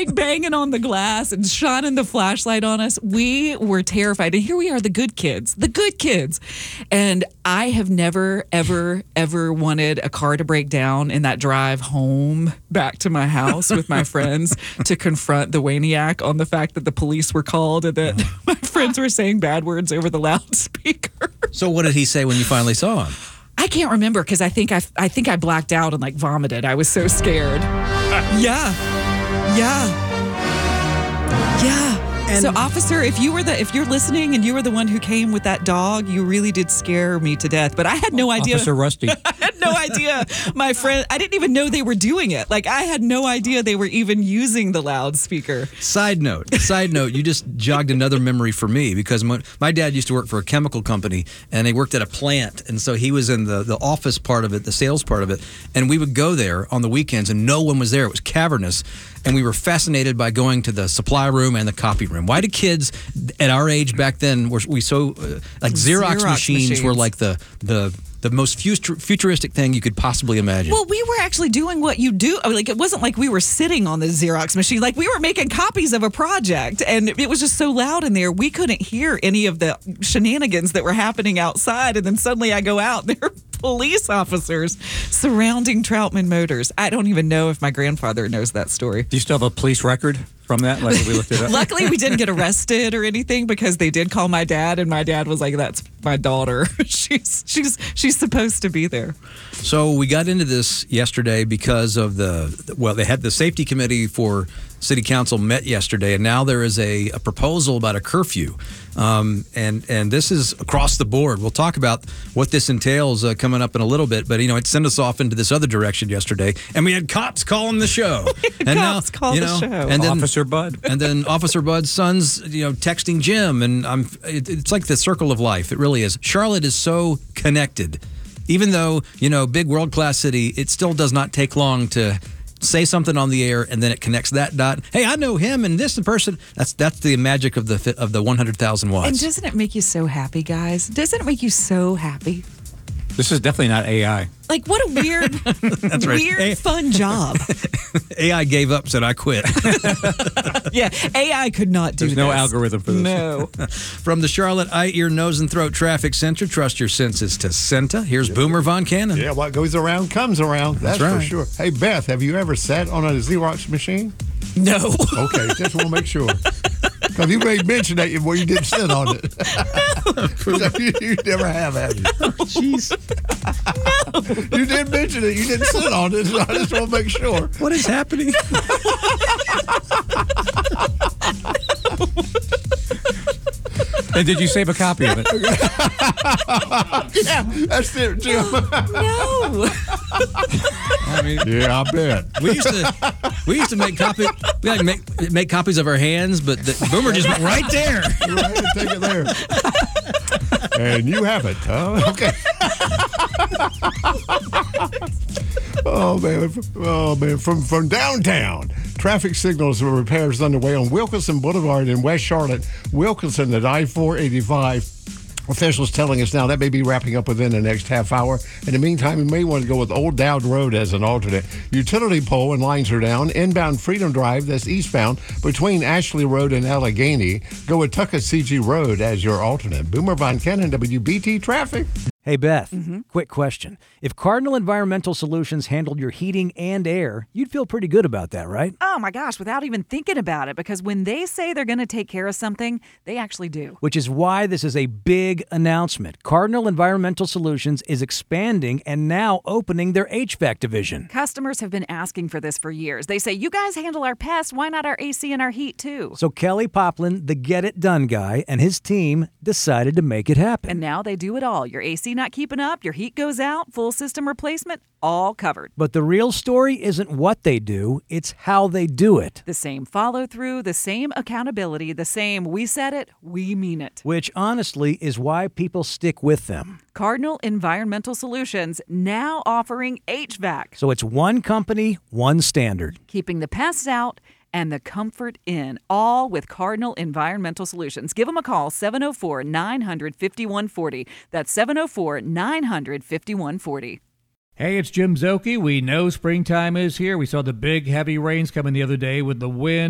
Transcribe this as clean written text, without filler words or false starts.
like banging on the glass and shining the flashlight on us. We were terrified. And here we are, the good kids. And I have never, ever, ever wanted a car to break down in that drive home back to my house with my friends to confront the Waniac on the fact that the police were called and that my friends were saying bad words over the loudspeaker. So what did he say when you finally saw him? I can't remember because I think I blacked out and like vomited. I was so scared. Yeah. And so, officer, if you're listening and you were the one who came with that dog, you really did scare me to death. But I had no idea. Officer Rusty. I had no idea. My friend, I didn't even know they were doing it. Like, I had no idea they were even using the loudspeaker. Side note, you just jogged another memory for me because my dad used to work for a chemical company and they worked at a plant. And so he was in the office part of it, the sales part of it. And we would go there on the weekends and no one was there. It was cavernous. And we were fascinated by going to the supply room and the copy room. Why did kids at our age back then like Xerox machines were like the most futuristic thing you could possibly imagine? Well, we were actually doing what you do. Like, it wasn't like we were sitting on the Xerox machine. Like, we were making copies of a project, and it was just so loud in there, we couldn't hear any of the shenanigans that were happening outside. And then suddenly I go out, and there are police officers surrounding Troutman Motors. I don't even know if my grandfather knows that story. Do you still have a police record from that? Like, we looked it up. Luckily, we didn't get arrested or anything because they did call my dad, and my dad was like, "That's my daughter. She's supposed to be there." So we got into this yesterday because of they had the safety committee for City Council met yesterday, and now there is a proposal about a curfew. And this is across the board. We'll talk about what this entails coming up in a little bit, but it sent us off into this other direction yesterday, and we had cops calling the show. And cops call the show. And then Officer Bud. And then Officer Bud's son's, texting Jim, and it's like the circle of life. It really is. Charlotte is so connected. Even though, big world-class city, it still does not take long to say something on the air, and then it connects that dot. Hey, I know him and this person. That's the magic of the 100,000 watts. And doesn't it make you so happy, guys? Doesn't it make you so happy? This is definitely not AI. Like, what a weird, That's right. weird, fun job. AI gave up, said I quit. Yeah, AI could not do There's this. no algorithm for this. No. From the Charlotte Eye, Ear, Nose, and Throat Traffic Center, trust your senses to Senta. Here's Boomer Von Cannon. Yeah, what goes around comes around. That's right. for sure. Hey, Beth, have you ever sat on a Xerox machine? No. Okay, just want to make sure. Because you made mention that you didn't sit on it. You never have you? Jeez. No. You did mention it. You didn't sit on it, so I just want to make sure. What is happening? And did you save a copy of it? Yeah, that's it, Jim. No. I mean, Yeah, I bet. we used to make make copies of our hands, but the Boomer just went right there. You're right to take it there. And you have it, huh? Okay. Oh man! From downtown, traffic signals and repairs underway on Wilkinson Boulevard in West Charlotte. Wilkinson at I-485. Officials telling us now that may be wrapping up within the next half hour. In the meantime, you may want to go with Old Dowd Road as an alternate. Utility pole and lines are down. Inbound Freedom Drive, that's eastbound, between Ashley Road and Allegheny. Go with Tuckasegee Road as your alternate. Boomer Von Cannon, WBT Traffic. Hey, Beth, quick question. If Cardinal Environmental Solutions handled your heating and air, you'd feel pretty good about that, right? Oh, my gosh, without even thinking about it, because when they say they're going to take care of something, they actually do. Which is why this is a big announcement. Cardinal Environmental Solutions is expanding and now opening their HVAC division. Customers have been asking for this for years. They say, you guys handle our pests, why not our AC and our heat too? So Kelly Poplin, the get-it-done guy, and his team decided to make it happen. And now they do it all. Your AC not keeping up, your heat goes out, full system replacement, all covered. But the real story isn't what they do, it's how they do it. The same follow-through, the same accountability, the same we said it, we mean it. Which honestly is why people stick with them. Cardinal Environmental Solutions now offering HVAC. So it's one company, one standard. Keeping the pests out and the comfort in, all with Cardinal Environmental Solutions. Give them a call, 704-900-5140. That's 704-900-5140. Hey, it's Jim Zoki. We know springtime is here. We saw the big, heavy rains coming the other day with the wind.